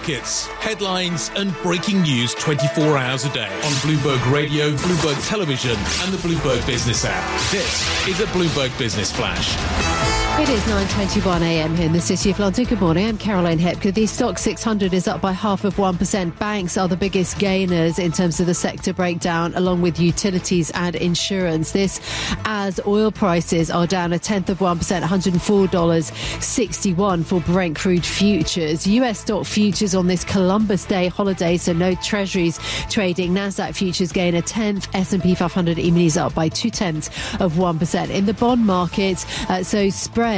markets, headlines and breaking news 24 hours a day on Bloomberg Radio, Bloomberg Television and the Bloomberg Business app. This is a Bloomberg Business Flash. It is 9:21 a.m. here in the City of London. Good morning, I'm Caroline Hepker. The Stoxx 600 is up by 0.5%. Banks are the biggest gainers in terms of the sector breakdown, along with utilities and insurance. This as oil prices are down 0.1%, $104.61 for Brent crude futures. US stock futures on this Columbus Day holiday, so no treasuries trading. Nasdaq futures gain 0.1%. S&P 500 E-minis up by 0.2%. In the bond market, so spreads,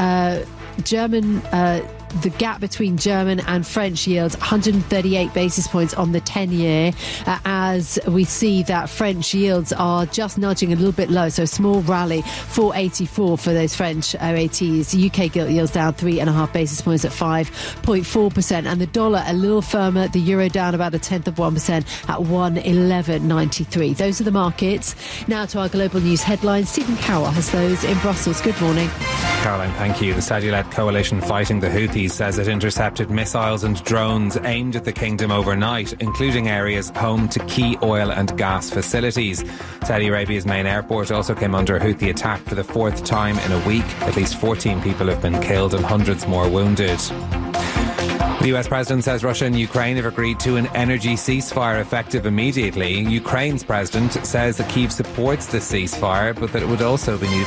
the gap between German and French yields, 138 basis points on the 10-year, as we see that French yields are just nudging a little bit low, so a small rally, 484 for those French OATs. UK gilt yields down 3.5 basis points at 5.4%, and the dollar a little firmer, the euro down about 0.1% at 111.93. Those are the markets. Now to our global news headlines. Stephen Carroll has those in Brussels. Good morning. Caroline, thank you. The Saudi-led coalition fighting the Houthis says it intercepted missiles and drones aimed at the kingdom overnight, including areas home to key oil and gas facilities. Saudi Arabia's main airport also came under a Houthi attack for the fourth time in a week. At least 14 people have been killed and hundreds more wounded. The US president says Russia and Ukraine have agreed to an energy ceasefire effective immediately. Ukraine's president says that Kyiv supports the ceasefire, but that it would also need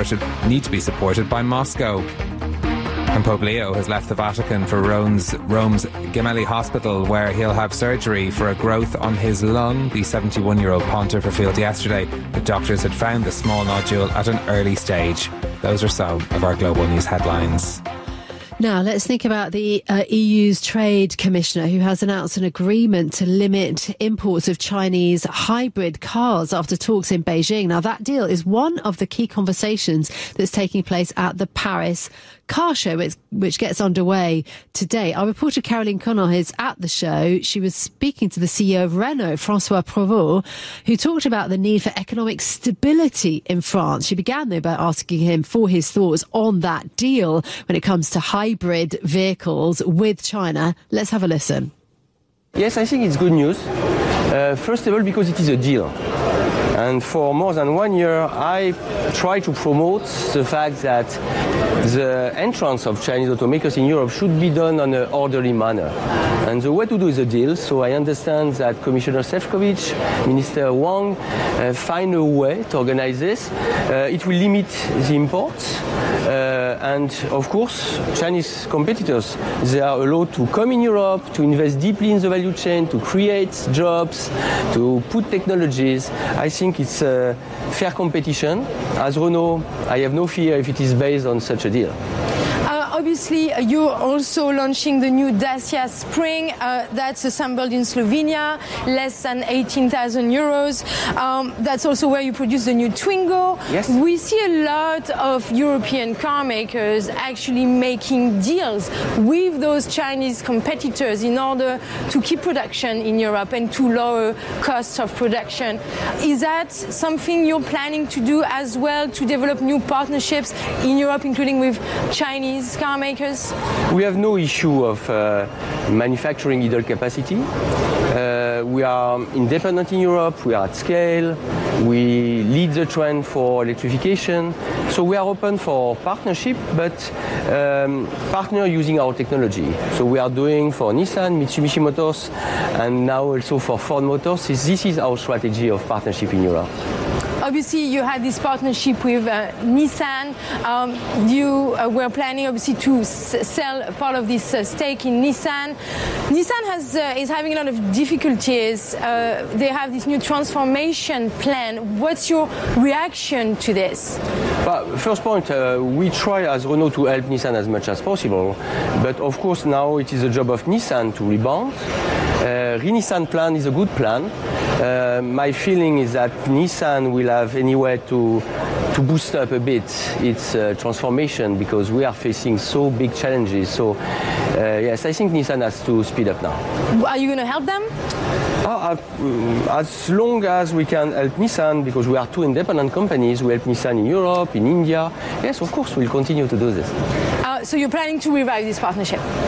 to be supported by Moscow. And Pope Leo has left the Vatican for Rome's Gemelli Hospital, where he'll have surgery for a growth on his lung. The 71-year-old pontiff revealed yesterday that doctors had found the small nodule at an early stage. Those are some of our global news headlines. Now, let's think about the EU's Trade Commissioner, who has announced an agreement to limit imports of Chinese hybrid cars after talks in Beijing. Now, that deal is one of the key conversations that's taking place at the Paris Car Show, which gets underway today. Our reporter Caroline Connor is at the show. She was speaking to the CEO of Renault, Francois Provost, who talked about the need for economic stability in France. She began, though, by asking him for his thoughts on that deal when it comes to hybrid vehicles with China. Let's have a listen. Yes, I think it's good news. First of all, because it is a deal. And for more than 1 year, I try to promote the fact that the entrance of Chinese automakers in Europe should be done on an orderly manner. And the way to do is a deal. So I understand that Commissioner Šefčovič, Minister Wang, find a way to organize this. It will limit the imports. And of course, Chinese competitors, they are allowed to come in Europe, to invest deeply in the value chain, to create jobs, to put technologies. I think it's a fair competition. As Renault, I have no fear if it is based on such a deal. Obviously, you're also launching the new Dacia Spring that's assembled in Slovenia, less than 18,000 euros. That's also where you produce the new Twingo. Yes. We see a lot of European car makers actually making deals with those Chinese competitors in order to keep production in Europe and to lower costs of production. Is that something you're planning to do as well, to develop new partnerships in Europe, including with Chinese car makers? We have no issue of manufacturing idle capacity. We are independent in Europe, we are at scale, we lead the trend for electrification. So we are open for partnership, but partner using our technology. So we are doing for Nissan, Mitsubishi Motors, and now also for Ford Motors. This is our strategy of partnership in Europe. Obviously, you had this partnership with Nissan. You were planning, obviously, to sell part of this stake in Nissan. Nissan is having a lot of difficulties. They have this new transformation plan. What's your reaction to this? Well, first point, we try as Renault to help Nissan as much as possible. But of course, now it is the job of Nissan to rebound. Re-Nissan plan is a good plan. My feeling is that Nissan will have anywhere to boost up a bit its transformation, because we are facing so big challenges. So yes, I think Nissan has to speed up now. Are you going to help them? As long as we can help Nissan, because we are two independent companies, we help Nissan in Europe, in India. Yes, of course, we'll continue to do this. So you're planning to revive this partnership?